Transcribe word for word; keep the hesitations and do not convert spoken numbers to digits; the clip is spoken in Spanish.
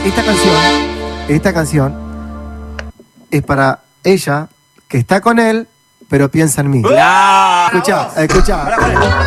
esta canción, esta canción es para ella que está con él, pero piensa en mí. ¡Ah! Escuchá, escuchá.